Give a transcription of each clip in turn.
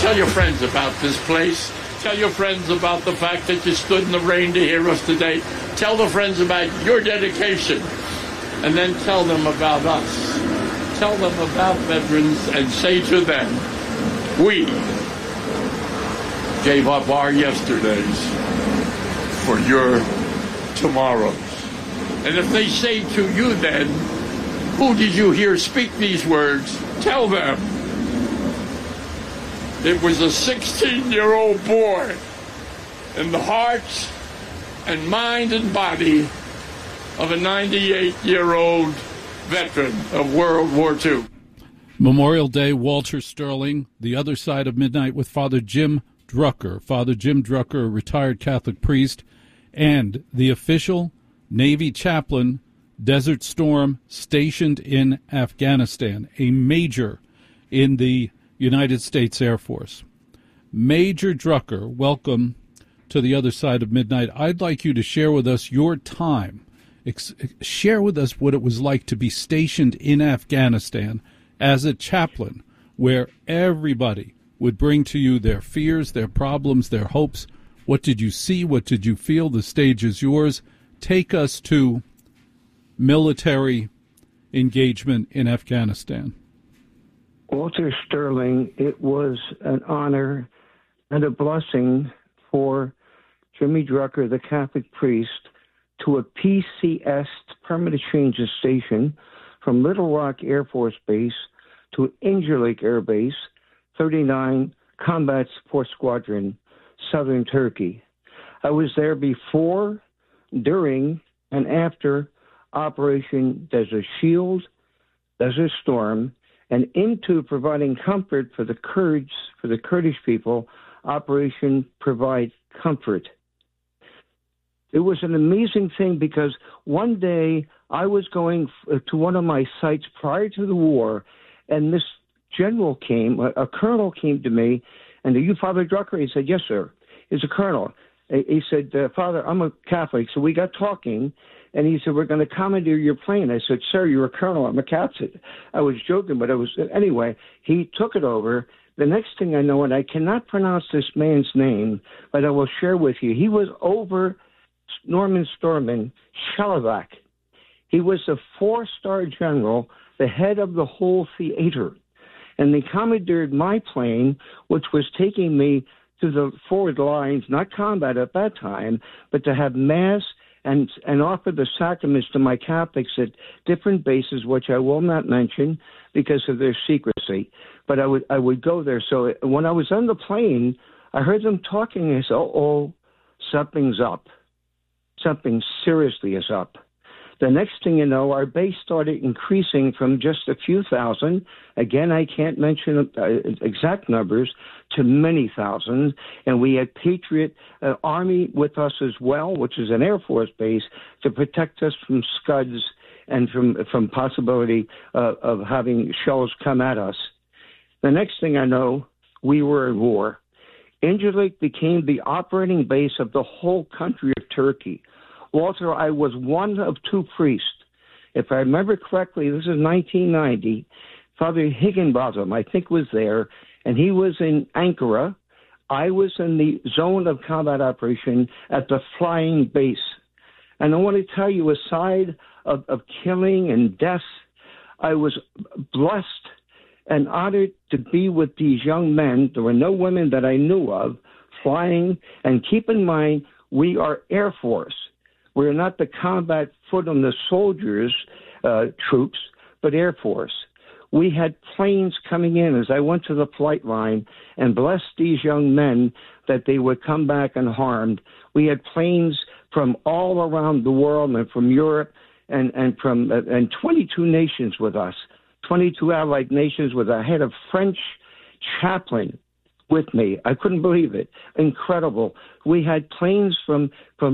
Tell your friends about this place. Tell your friends about the fact that you stood in the rain to hear us today. Tell the friends about your dedication. And then tell them about us. Tell them about veterans and say to them, we gave up our yesterdays for your tomorrows. And if they say to you then, who did you hear speak these words? Tell them. It was a 16-year-old boy in the heart and mind and body of a 98-year-old veteran of World War II. Memorial Day, Walter Sterling, The Other Side of Midnight with Father Jim Drucker. Father Jim Drucker, a retired Catholic priest, and the official Navy chaplain, Desert Storm, stationed in Afghanistan, a major in the United States Air Force. Major Drucker, welcome to The Other Side of Midnight. I'd like you to share with us your time. Share with us what it was like to be stationed in Afghanistan as a chaplain, where everybody would bring to you their fears, their problems, their hopes. What did you see? What did you feel? The stage is yours. Take us to military engagement in Afghanistan. Walter Sterling, it was an honor and a blessing for Jimmy Drucker, the Catholic priest, to a PCS, Permanent Changes Station, from Little Rock Air Force Base to Angel Lake Air Base, 39 Combat Support Squadron, Southern Turkey. I was there before, during, and after Operation Desert Shield, Desert Storm, and into providing comfort for the Kurds, for the Kurdish people, Operation Provide Comfort. It was an amazing thing because one day I was going to one of my sites prior to the war, and this general came, a colonel came to me, and are you Father Drucker? He said, yes, sir. He's a colonel. He said, Father, I'm a Catholic. So we got talking, and he said, we're going to commandeer your plane. I said, sir, you're a colonel. I'm a captain. I was joking, but anyway, he took it over. The next thing I know, and I cannot pronounce this man's name, but I will share with you, he was over Norman Storman, Shalavat. He was a 4-star general, the head of the whole theater. And they commandeered my plane, which was taking me to the forward lines, not combat at that time, but to have mass and offer the sacraments to my Catholics at different bases, which I will not mention because of their secrecy. But I would go there. So when I was on the plane, I heard them talking. I said, oh, something's up. Something seriously is up. The next thing you know, our base started increasing from just a few thousand. Again, I can't mention exact numbers, to many thousands. And we had Patriot Army with us as well, which is an Air Force base, to protect us from Scuds and from possibility of having shells come at us. The next thing I know, we were at war. Incirlik became the operating base of the whole country of Turkey. Walter, I was one of 2 priests. If I remember correctly, this is 1990. Father Higginbotham, I think, was there, and he was in Ankara. I was in the zone of combat operation at the flying base. And I want to tell you, aside of killing and death, I was blessed and honored to be with these young men. There were no women that I knew of flying. And keep in mind, we are Air Force. We're not the combat foot on the soldiers troops, but Air Force. We had planes coming in as I went to the flight line and blessed these young men that they would come back unharmed. We had planes from all around the world and from Europe and 22 nations with us, 22 allied nations with a head of French chaplain with me. I couldn't believe it. Incredible. We had planes from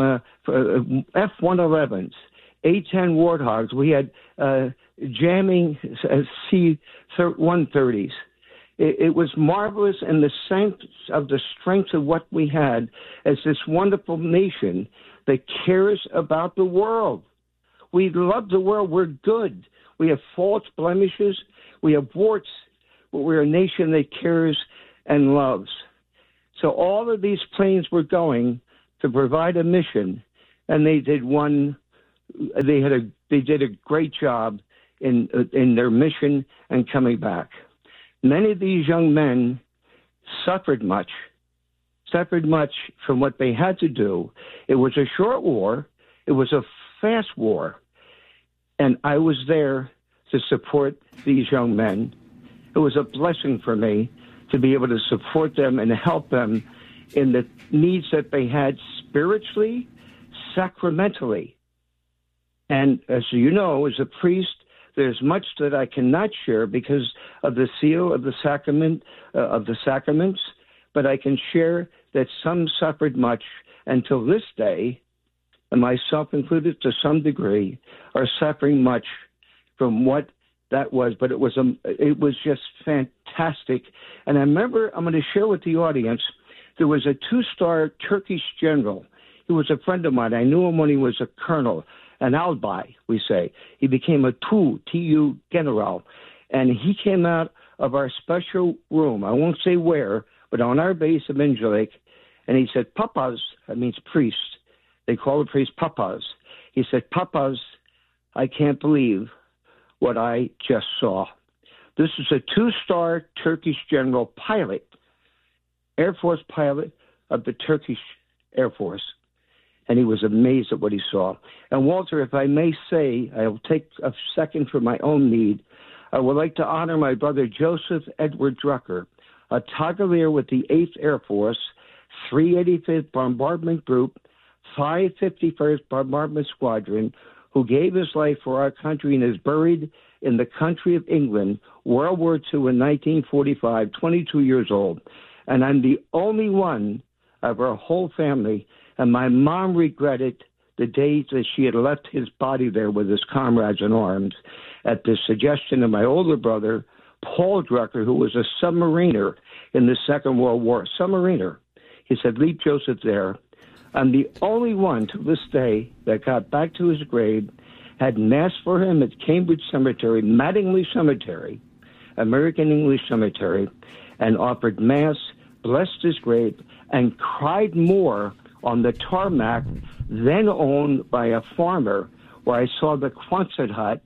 F-111s, A-10 Warthogs. We had jamming C-130s. It was marvelous in the sense of the strength of what we had as this wonderful nation that cares about the world. We love the world. We're good. We have faults, blemishes. We have warts, but we're a nation that cares and loves. So all of these planes were going to provide a mission, and they did they did a great job in their mission and coming back. Many of these young men suffered much from what they had to do. It was a short war. It was a fast war. And I was there to support these young men. It was a blessing for me to be able to support them and help them in the needs that they had spiritually, sacramentally. And as you know, as a priest, there's much that I cannot share because of the seal of the sacrament, of the sacraments, but I can share that some suffered much until this day, and myself included to some degree, are suffering much from what that was. But it was just fantastic. And I remember, I'm going to share with the audience, there was a 2-star Turkish general. He was a friend of mine. I knew him when he was a colonel, an albay, we say. He became a TU general. And he came out of our special room, I won't say where, but on our base of Incirlik, and he said, Papas, that means priest. They call the priest Papas. He said, Papas, I can't believe what I just saw. This is a 2-star Turkish general pilot, Air Force pilot of the Turkish Air Force. And he was amazed at what he saw. And Walter, if I may say, I'll take a second for my own need. I would like to honor my brother Joseph Edward Drucker, a Togolier with the 8th Air Force, 385th Bombardment Group, 551st Bombardment Squadron, who gave his life for our country and is buried in the country of England, World War II in 1945, 22 years old. And I'm the only one of our whole family, and my mom regretted the days that she had left his body there with his comrades in arms at the suggestion of my older brother, Paul Drucker, who was a submariner in the Second World War. Submariner. He said, leave Joseph there. I'm the only one to this day that got back to his grave, had mass for him at Cambridge Cemetery, Mattingly Cemetery, American English Cemetery, and offered mass, blessed his grave, and cried more on the tarmac then owned by a farmer, where I saw the Quonset hut,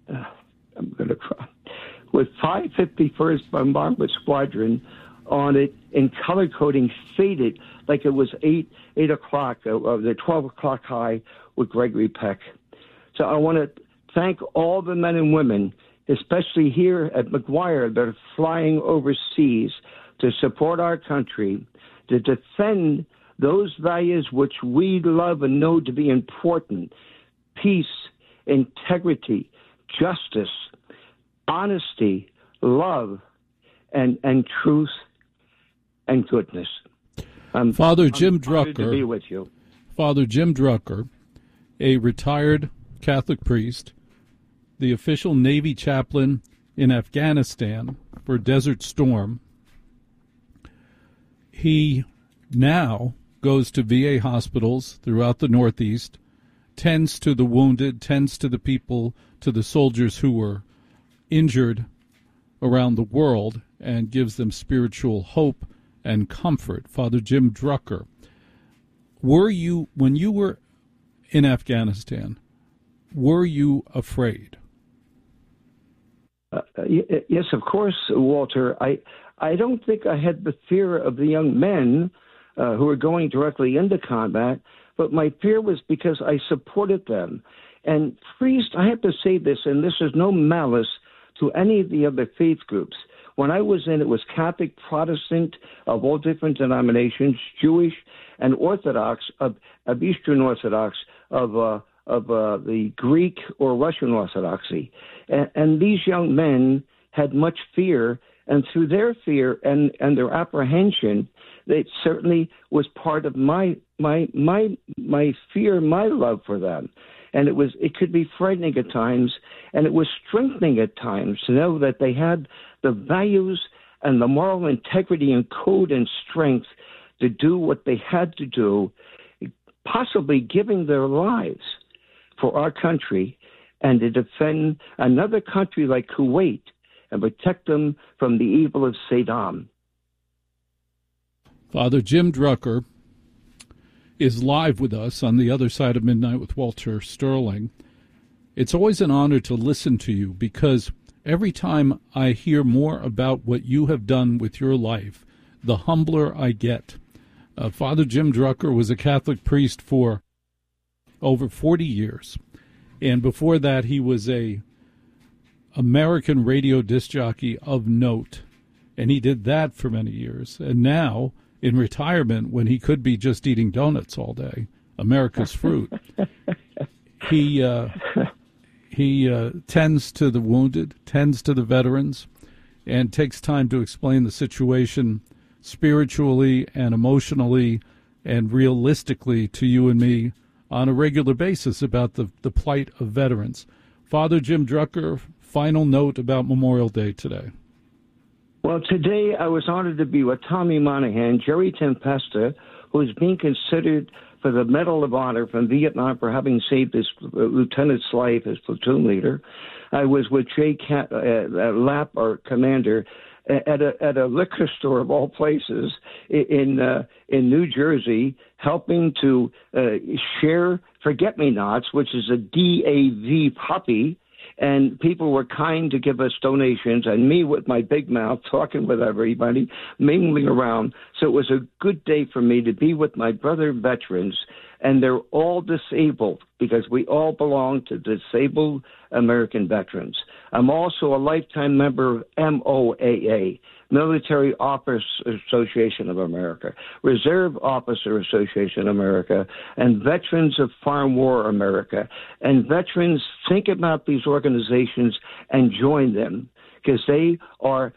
I'm going to cry, with 551st Bombardment Squadron on it in color coding, faded like it was 8 o'clock, the 12 o'clock high with Gregory Peck. So I want to thank all the men and women, especially here at McGuire, that are flying overseas to support our country, to defend those values which we love and know to be important: peace, integrity, justice, honesty, love, and truth and goodness. Father Jim Drucker, to be with you. Father Jim Drucker, a retired Catholic priest, the official Navy chaplain in Afghanistan for Desert Storm. He now goes to VA hospitals throughout the Northeast, tends to the wounded, tends to the people, to the soldiers who were injured around the world, and gives them spiritual hope and comfort. Father Jim Drucker, when you were in Afghanistan, were you afraid? Yes, of course, Walter. I don't think I had the fear of the young men who were going directly into combat, but my fear was because I supported them. And priest, I have to say this, and this is no malice to any of the other faith groups. When I was in, it was Catholic, Protestant, of all different denominations, Jewish, and Orthodox, of Eastern Orthodox, of the Greek or Russian Orthodoxy. And these young men had much fear, and through their fear and their apprehension, it certainly was part of my fear, my love for them. And it could be frightening at times, and it was strengthening at times to know that they had the values and the moral integrity and code and strength to do what they had to do, possibly giving their lives for our country and to defend another country like Kuwait and protect them from the evil of Saddam. Father Jim Drucker is live with us on the other side of midnight with Walter Sterling. It's always an honor to listen to you because every time I hear more about what you have done with your life, the humbler I get. Father Jim Drucker was a Catholic priest for over 40 years. And before that, he was a American radio disc jockey of note. And he did that for many years. And now, in retirement, when he could be just eating donuts all day, America's fruit, he tends to the wounded, tends to the veterans, and takes time to explain the situation spiritually and emotionally and realistically to you and me on a regular basis about the plight of veterans. Father Jim Drucker, final note about Memorial Day today. Well, today I was honored to be with Tommy Monahan, Jerry Tempesta, who is being considered for the Medal of Honor from Vietnam for having saved his lieutenant's life as platoon leader. I was with Jay Lapp, our commander, at a liquor store of all places in New Jersey, helping to share Forget-Me-Nots, which is a DAV puppy. And people were kind to give us donations, and me with my big mouth talking with everybody, mingling around. So it was a good day for me to be with my brother veterans, and they're all disabled because we all belong to Disabled American Veterans. I'm also a lifetime member of MOAA, Military Officer Association of America, Reserve Officer Association of America, and Veterans of Foreign War America. And veterans, think about these organizations and join them because they are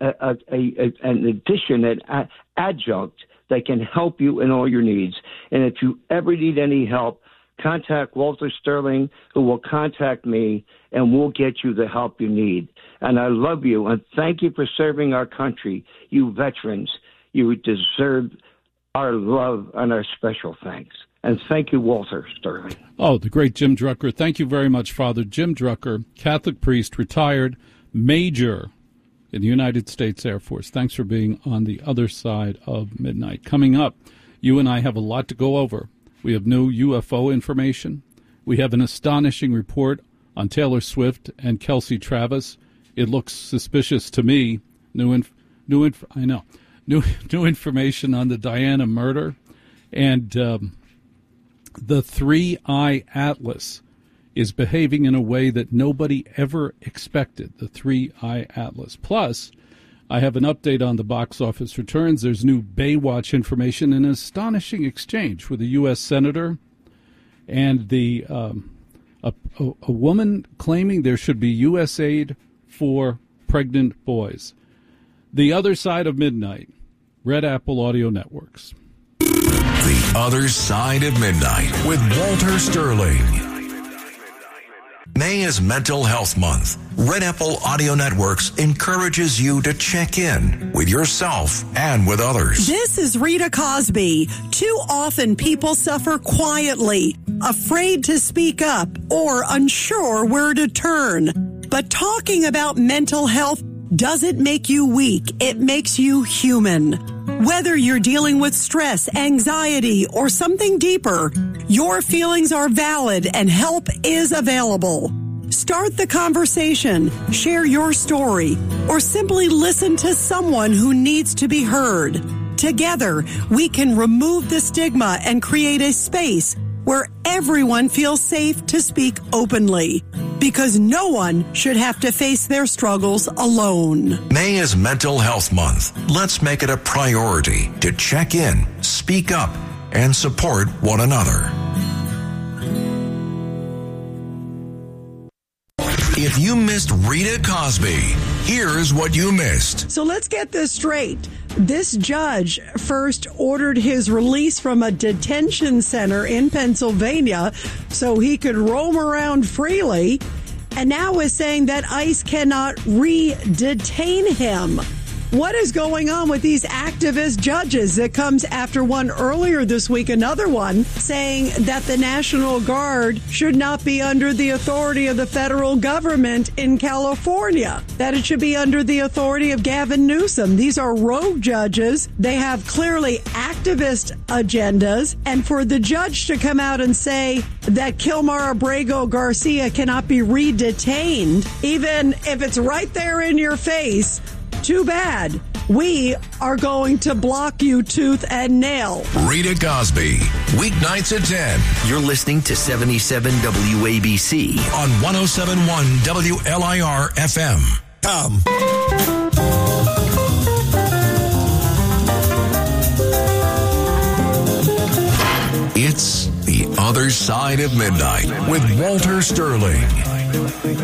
an addition, an adjunct that can help you in all your needs. And if you ever need any help, contact Walter Sterling, who will contact me, and we'll get you the help you need. And I love you, and thank you for serving our country. You veterans, you deserve our love and our special thanks. And thank you, Walter Sterling. Oh, the great Jim Drucker. Thank you very much, Father Jim Drucker, Catholic priest, retired major in the United States Air Force. Thanks for being on the other side of midnight. Coming up, you and I have a lot to go over. We have new UFO information. We have an astonishing report on Taylor Swift and Kelsey Travis. It looks suspicious to me. New information on the Diana murder, and the 3-Eye Atlas is behaving in a way that nobody ever expected. The 3-Eye Atlas. Plus, I have an update on the box office returns. There's new Baywatch information and an astonishing exchange with a U.S. senator and a woman claiming there should be U.S. aid for pregnant boys. The Other Side of Midnight, Red Apple Audio Networks. The Other Side of Midnight with Walter Sterling. May is Mental Health Month. Red Apple Audio Networks encourages you to check in with yourself and with others. This is Rita Cosby. Too often people suffer quietly, afraid to speak up, or unsure where to turn. But talking about mental health doesn't make you weak. It makes you human. Whether you're dealing with stress, anxiety, or something deeper, your feelings are valid and help is available. Start the conversation, share your story, or simply listen to someone who needs to be heard. Together, we can remove the stigma and create a space where everyone feels safe to speak openly, because no one should have to face their struggles alone. May is Mental Health Month. Let's make it a priority to check in, speak up, and support one another. If you missed Rita Cosby, here's what you missed. So let's get this straight. This judge first ordered his release from a detention center in Pennsylvania so he could roam around freely, and now is saying that ICE cannot re-detain him. What is going on with these activist judges? It comes after one earlier this week, another one, saying that the National Guard should not be under the authority of the federal government in California, that it should be under the authority of Gavin Newsom. These are rogue judges. They have clearly activist agendas. And for the judge to come out and say that Kilmar Abrego Garcia cannot be re-detained, even if it's right there in your face, too bad. We are going to block you tooth and nail. Rita Cosby, weeknights at 10. You're listening to 77 WABC on 107.1 WLIR FM. It's The Other Side of Midnight with Walter Sterling.